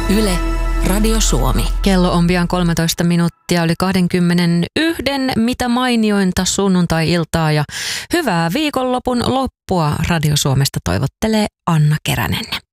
Yle, Radio Suomi. Kello on pian 13 minuuttia, yli 21. Mitä mainiointa sunnuntai-iltaa ja hyvää viikonlopun loppua Radio Suomesta toivottelee Anna Keränen.